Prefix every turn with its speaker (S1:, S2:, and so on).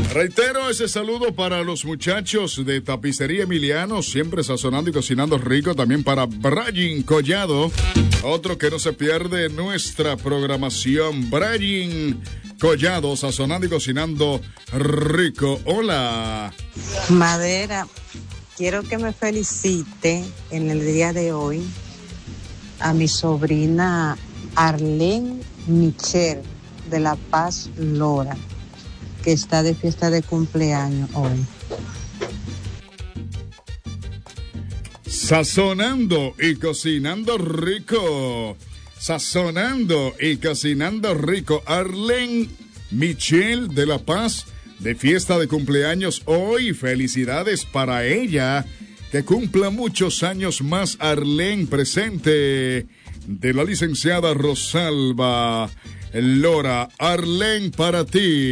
S1: Reitero ese saludo para los muchachos de Tapicería Emiliano, siempre sazonando y cocinando rico. También para Brian Collado, otro que no se pierde nuestra programación. Brian Collado, sazonando y cocinando rico. Hola.
S2: Madera, quiero que me felicite en el día de hoy a mi sobrina Arlene Michel de La Paz Lora, que está de fiesta de cumpleaños hoy.
S1: Sazonando y cocinando rico. Sazonando y cocinando rico. Arlene Michel de La Paz, de fiesta de cumpleaños hoy. Felicidades para ella. Que cumpla muchos años más, Arlene, presente de la licenciada Rosalba Lora. Arlene, para ti.